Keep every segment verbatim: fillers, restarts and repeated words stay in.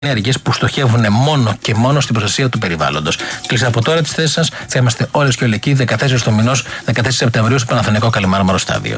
ενέργειες που στοχεύουν μόνο και μόνο στην προστασία του περιβάλλοντος. Κλείστε από τώρα τις θέσεις σας, θα είμαστε όλες και όλοι εκεί, δεκατέσσερις του μηνός, δεκατέσσερις Σεπτεμβρίου, στο Παναθηναϊκό Καλιμάρμαρο Στάδιο.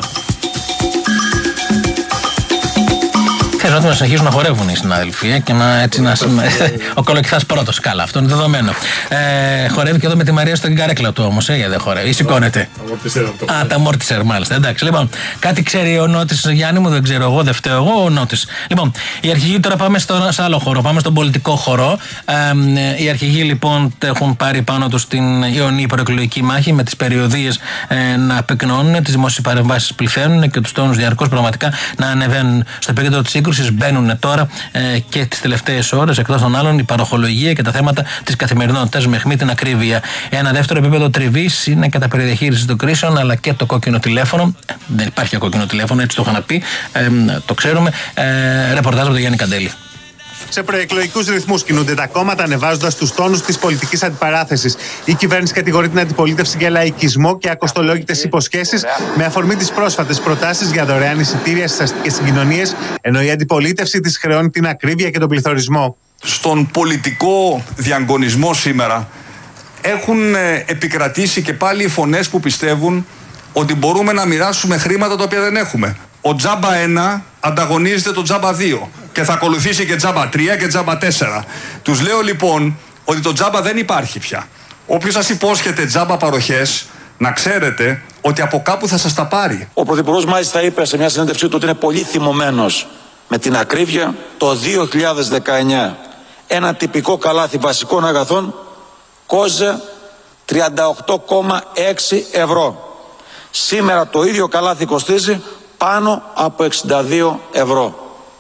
Θέλω να συνεχίσουν να χορεύουν οι συνάδελφοι και να, έτσι, να, ο Κολοκυθάς πρώτος. Καλά, αυτό είναι δεδομένο. Ε, χορεύει και εδώ με τη Μαρία στην καρέκλα του όμως, ε, γιατί δεν χορεύει. Ή σηκώνεται. Α, τα αμόρτισερ, μάλιστα. Εντάξει, λοιπόν, κάτι ξέρει ο Νότης, Γιάννη μου, δεν ξέρω εγώ, δεν φταίω εγώ, ο Νότης. Λοιπόν, οι αρχηγοί τώρα πάμε στο, σε άλλο χώρο, πάμε στον πολιτικό χώρο. Ε, οι αρχηγοί λοιπόν έχουν πάρει πάνω τους την ιονή προεκλογική μάχη με τις περιοδίες ε, να πυκνώνουν, τις δημόσιες παρεμβάσεις πληθαίνουν και τους τόνους διαρκώς πραγματικά να ανεβαίνουν στο επίκεντρο της σύγκρουσης. Μπαίνουν τώρα ε, και τις τελευταίες ώρες, εκτός των άλλων, η παροχολογία και τα θέματα της καθημερινότητας με αιχμή την ακρίβεια. Ένα δεύτερο επίπεδο τριβής είναι κατά περί διαχείρισης των κρίσεων, αλλά και το κόκκινο τηλέφωνο. Ε, δεν υπάρχει κόκκινο τηλέφωνο, έτσι το είχα να πει, ε, το ξέρουμε. Ε, ρεπορτάζ από τον Γιάννη Καντέλη. Σε προεκλογικούς ρυθμούς κινούνται τα κόμματα, ανεβάζοντας τους τόνους της πολιτικής αντιπαράθεσης. Η κυβέρνηση κατηγορεί την αντιπολίτευση για λαϊκισμό και ακοστολόγητες υποσχέσεις με αφορμή τις πρόσφατες προτάσεις για δωρεάν εισιτήρια στις αστικές συγκοινωνίες, ενώ η αντιπολίτευση της χρεώνει την ακρίβεια και τον πληθωρισμό. Στον πολιτικό διαγωνισμό σήμερα έχουν επικρατήσει και πάλι οι φωνές που πιστεύουν ότι μπορούμε να μοιράσουμε χρήματα τα οποία δεν έχουμε. Ο τζάμπα ένα ανταγωνίζεται το τζάμπα δύο και θα ακολουθήσει και τζάμπα τρία και τζάμπα τέσσερα. Τους λέω λοιπόν ότι το τζάμπα δεν υπάρχει πια. Όποιος σας υπόσχεται τζάμπα παροχές, να ξέρετε ότι από κάπου θα σας τα πάρει. Ο Πρωθυπουργός μάλιστα είπε σε μια συνέντευξή του ότι είναι πολύ θυμωμένος με την ακρίβεια. Το δύο χιλιάδες δεκαεννιά ένα τυπικό καλάθι βασικών αγαθών κόζε τριάντα οκτώ κόμμα έξι ευρώ. Σήμερα το ίδιο καλάθι κοστίζει πάνω από εξήντα δύο ευρώ.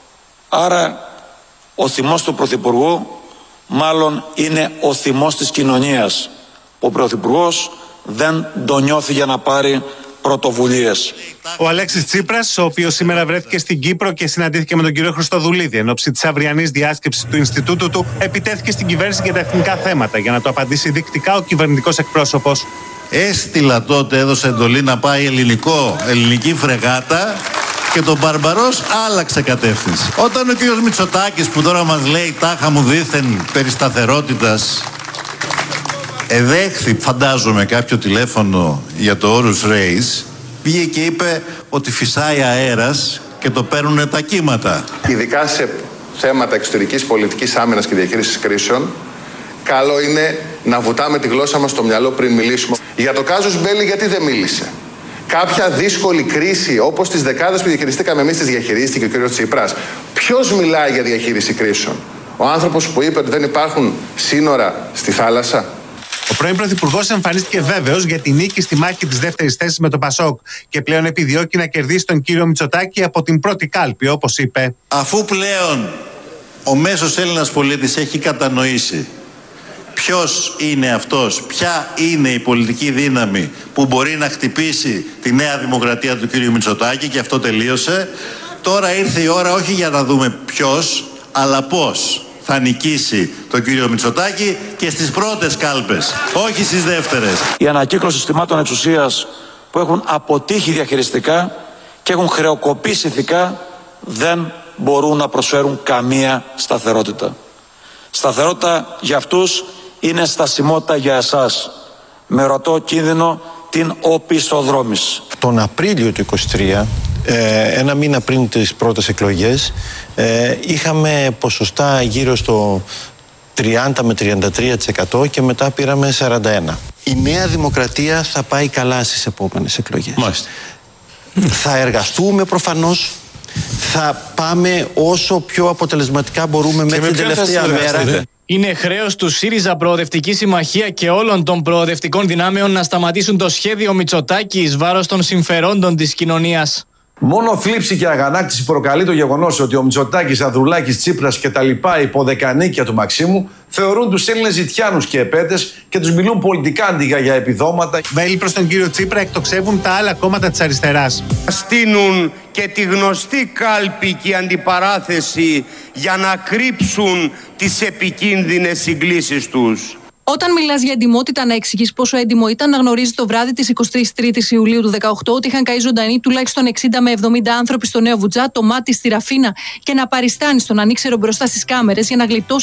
Άρα ο θυμός του Πρωθυπουργού μάλλον είναι ο θυμός της κοινωνίας. Ο Πρωθυπουργός δεν τον νιώθει για να πάρει πρωτοβουλίες. Ο Αλέξης Τσίπρας, ο οποίος σήμερα βρέθηκε στην Κύπρο και συναντήθηκε με τον κύριο Χριστοδουλίδη εν ώψη της αυριανής διάσκεψης του Ινστιτούτου του, επιτέθηκε στην κυβέρνηση για τα εθνικά θέματα για να το απαντήσει δεικτικά ο κυβερνητικός εκπρόσωπος. Έστειλα τότε, έδωσε εντολή να πάει ελληνικό, ελληνική φρεγάτα και τον Μπαρμπαρός άλλαξε κατεύθυνση. Όταν ο κύριος Μητσοτάκης που τώρα μας λέει τάχα μου δήθεν περί σταθερότητας εδέχθη, φαντάζομαι, κάποιο τηλέφωνο για το Όρους Ρέις, πήγε και είπε ότι φυσάει αέρας και το παίρνουν τα κύματα. Ειδικά σε θέματα εξωτερικής πολιτικής άμυνας και διαχείρισης κρίσεων, καλό είναι να βουτάμε τη γλώσσα μας στο μυαλό πριν μιλήσουμε. Για το κάζους Μπέλι γιατί δεν μίλησε. Κάποια δύσκολη κρίση, όπως τις δεκάδες που διαχειριστήκαμε εμείς, τις διαχειρίστηκε ο κ. Τσίπρας. Ποιος μιλάει για διαχείριση κρίσεων? Ο άνθρωπος που είπε ότι δεν υπάρχουν σύνορα στη θάλασσα? Ο πρώην Πρωθυπουργός εμφανίστηκε βέβαιος για τη νίκη στη μάχη της δεύτερης θέσης με το Πασόκ και πλέον επιδιώκει να κερδίσει τον κύριο Μητσοτάκη από την πρώτη κάλπη, όπως είπε. Αφού πλέον ο μέσος Έλληνας πολίτης έχει κατανοήσει ποιος είναι αυτός, ποια είναι η πολιτική δύναμη που μπορεί να χτυπήσει τη νέα δημοκρατία του κύριου Μητσοτάκη, και αυτό τελείωσε, τώρα ήρθε η ώρα όχι για να δούμε ποιος, αλλά πώς θα νικήσει τον κύριο Μητσοτάκη και στις πρώτες κάλπες, όχι στις δεύτερες. Η ανακύκλωση συστημάτων εξουσίας που έχουν αποτύχει διαχειριστικά και έχουν χρεοκοπήσει ηθικά δεν μπορούν να προσφέρουν καμία σταθερότητα. Σταθερότητα για αυτούς είναι στασιμότητα για εσάς. Με ρωτώ κίνδυνο την οπισθοδρόμηση. Τον Απρίλιο του είκοσι τρία, ένα μήνα πριν τις πρώτες εκλογές, είχαμε ποσοστά γύρω στο τριάντα με τριάντα τρία τοις εκατό και μετά πήραμε σαράντα ένα τοις εκατό. Η Νέα Δημοκρατία θα πάει καλά στις επόμενες εκλογές. Μάλιστα. Θα εργαστούμε προφανώς. Θα πάμε όσο πιο αποτελεσματικά μπορούμε μέχρι την τελευταία μέρα. Είναι χρέος του ΣΥΡΙΖΑ, Προοδευτική Συμμαχία και όλων των προοδευτικών δυνάμεων να σταματήσουν το σχέδιο Μητσοτάκη εις βάρος των συμφερόντων της κοινωνίας. Μόνο θλίψη και αγανάκτηση προκαλεί το γεγονός ότι ο Μητσοτάκης, Ανδρουλάκης, Τσίπρας και τα λοιπά υποδεκανίκια του Μαξίμου θεωρούν τους Έλληνες ζητιάνους και επέτες και τους μιλούν πολιτικά αντίγα για επιδόματα. Βέλη προς τον κύριο Τσίπρα εκτοξεύουν τα άλλα κόμματα της αριστεράς. Στείνουν και τη γνωστή κάλπη και αντιπαράθεση για να κρύψουν τις επικίνδυνες συγκλήσεις τους. Όταν μιλάς για εντιμότητα, να εξηγείς πόσο έντιμο ήταν να γνωρίζει το βράδυ της εικοστής τρίτης Ιουλίου του δεκαοκτώ ότι είχαν καεί ζωντανοί τουλάχιστον εξήντα με εβδομήντα άνθρωποι στο Νέο Βουτζά, το μάτι στη Ραφίνα και να παριστάνει τον ανήξερο μπροστά στις κάμερες για να γλιτώσει